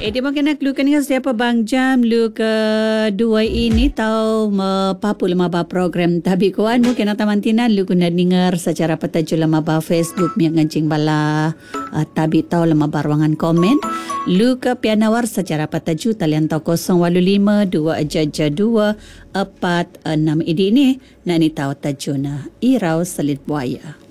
Di makin nak lu kan siapa bang jam lu kedua ini tahu papu lemaba program tapi kuan mungkin tamantina lu kena dengar secara petaju lemaba Facebook yang ngancing bala tabi tahu lemaba ruangan komen lu ke pianawar secara petaju talian tahu 085 2 jaja 2 4 6 ini nak ni tahu tajuna Irau Selit Buaya.